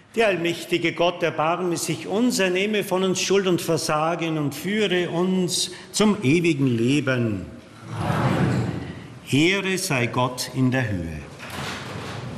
Der allmächtige Gott erbarme sich uns, er nehme von uns Schuld und Versagen und führe uns zum ewigen Leben. Amen. Ehre sei Gott in der Höhe.